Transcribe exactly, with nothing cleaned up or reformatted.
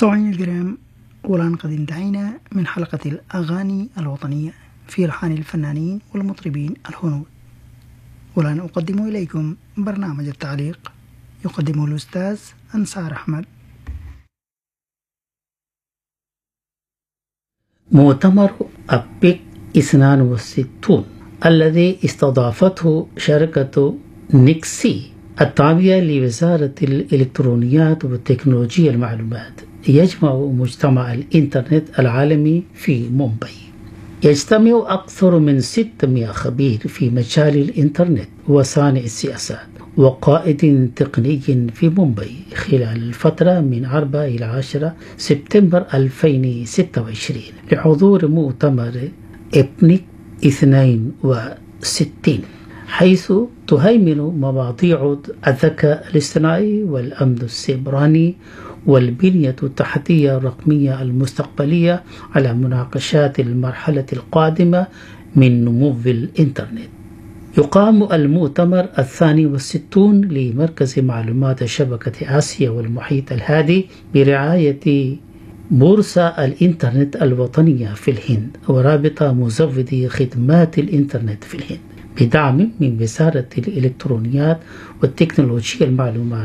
مستمعينا الكرام، والآن قد انتهينا من حلقة الأغاني الوطنية في ألحان الفنانين والمطربين الهنود. والآن أقدم إليكم برنامج التعليق يقدمه الأستاذ أنصار أحمد. مؤتمر أبيك اثنان وستون الذي استضافته شركة نيكسي التابعة لوزارة الإلكترونيات وتكنولوجيا المعلومات يجمع مجتمع الإنترنت العالمي في مومباي. يجتمع أكثر من ستمائة خبير في مجال الإنترنت وصانع السياسات وقائد تقني في مومباي خلال الفترة من أربعة إلى عشرة سبتمبر ألفين وستة وعشرين لحضور مؤتمر أبيك اثنين وستين، حيث تهيمن مواضيع الذكاء الاصطناعي والأمن السيبراني والبنية التحتية الرقمية المستقبلية على مناقشات المرحلة القادمة من نمو الإنترنت. يقام المؤتمر الثاني والستون لمركز معلومات شبكة آسيا والمحيط الهادي برعاية بورصة الإنترنت الوطنية في الهند ورابطة مزودي خدمات الإنترنت في الهند بدعم من وزارة الإلكترونيات والتكنولوجيا المعلومات